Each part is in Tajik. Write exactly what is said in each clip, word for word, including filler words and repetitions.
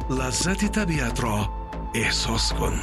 لذت طبیعت را احساس کن.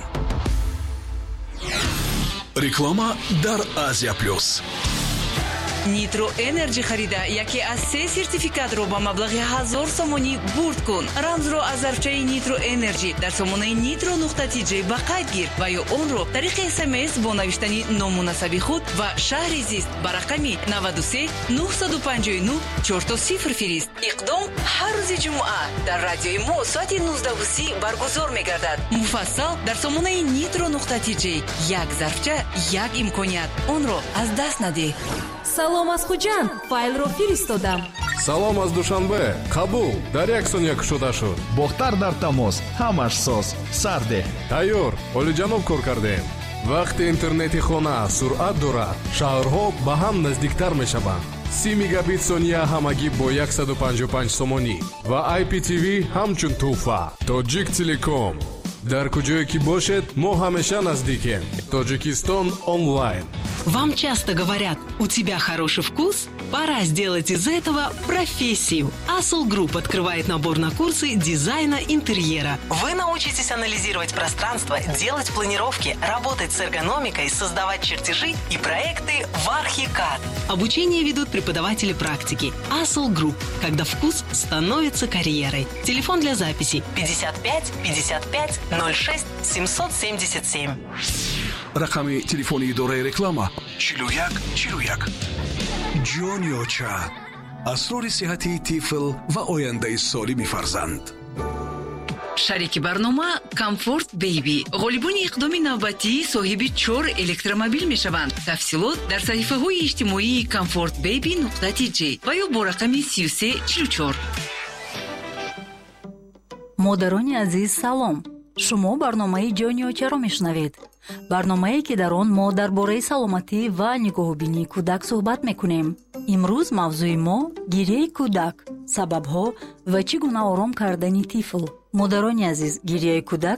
реклама дар Азия плюс. Nitro Energy خریده یکی از سه سرتیفیکات رو با مبلغ هزار سومونی برد کن. رمز رو از ظرفچه نیترو انرژی در سومونه نیترو نقطه تی جی با قید گیر و یا اون رو طریق اس ام اس با نوشتن نامناسب خود و شهر زیست با رقمی نود و سه نه پنج نه چهار صفر فرست. اقدام هر روز جمعه در رادیوی مو ساعت نوزده و سی برگزار می‌گردد. مفصل در سومونه نیترو نقطه تی جی. یک ظرفچه یک امکانیت. اون رو از دست نده. салом аз хуҷанд файлро фиристодам. салом аз душанбе қабул дар як сон як шуда шуд. бохтар дар тамос ҳамаш соз сарде тайёр олиҷаноб кор кардем. вақти интернети хона суръат дорад шаҳрҳо ба ҳам наздиктар мешаванд. си мегабит сония ҳамагӣ бо яксаду панҷоҳу панҷ сомонӣ ва ай пи ти ви ҳамчун туҳфа. тоҷик телеком дар куҷое ки бошед мо ҳамеша наздикем. Тоҷикистон онлайн. Вам часто говорят, у тебя хороший вкус? Пора сделать из этого профессию. Asl Group открывает набор на курсы дизайна интерьера. Вы научитесь анализировать пространство, делать планировки, работать с эргономикой, создавать чертежи и проекты в Archicad. Обучение ведут преподаватели практики. Asl Group. Когда вкус становится карьерой. Телефон для записи пятьдесят пять пятьдесят пять ноль шесть семьсот семьдесят семь. рақами телефони идораи реклама чилу як чилу як. ҷонёча асрори сиҳати тифл ва ояндаи солими фарзанд. шарики барнома Comfort Baby ғолибони иқдоми навбатӣ соҳиби чор электромобил мешаванд. тафсилот дар саҳифаҳои иҷтимоии comfort baby нуқта ти ҷи ва ё бо рақами си ю се чилу чор. модарони азиз салом. шумо барномаи ҷонёчаро мешунавед. барномае ки дар он мо дар бораи саломатӣ ва нигоҳубинии кӯдак суҳбат мекунем. имрӯз мавзӯи мо гирияи кӯдак, сабабҳо ва чӣ гуна ором кардани тифл. модарони азиз, гирияи кӯдак